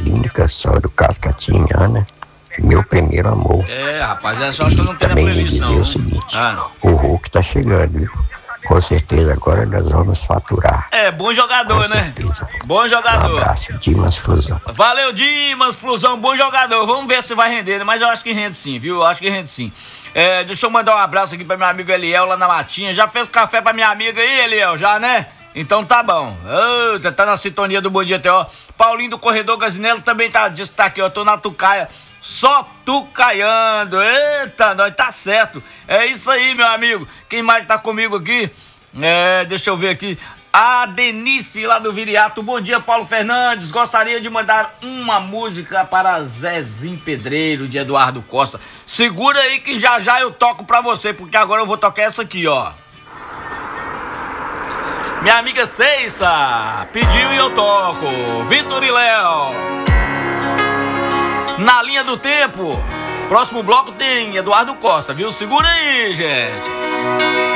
Clínica Só do Cascatinha, Ana, meu primeiro amor. Rapaz, essa eu acho que eu não tenho na Também playlist, dizer não. o seguinte, o Hulk tá chegando, viu? Com certeza agora nós vamos faturar. Bom jogador, Com né? certeza. Bom jogador. Um abraço, Dimas Flusão. Valeu, Dimas Flusão, bom jogador. Vamos ver se vai render, né? Mas eu acho que rende sim, viu? Eu acho que rende sim. Deixa eu mandar um abraço aqui pra meu amigo Eliel lá na Matinha. Já fez café pra minha amiga aí, Eliel? Já, né? Então tá bom. Tá na sintonia do Bom Dia T.O. Paulinho do Corredor Gazinello também tá aqui, ó. Tô na Tucaia, só tucaiando. Eita, nós tá certo. É isso aí, meu amigo. Quem mais tá comigo aqui? Deixa eu ver aqui. A Denise lá do Viriato. Bom dia, Paulo Fernandes. Gostaria de mandar uma música para Zezinho Pedreiro, de Eduardo Costa. Segura aí que já já eu toco pra você, porque agora eu vou tocar essa aqui, ó. Minha amiga Ceissa pediu e eu toco. Vitor e Léo. Na linha do tempo. Próximo bloco tem Eduardo Costa, viu? Segura aí, gente.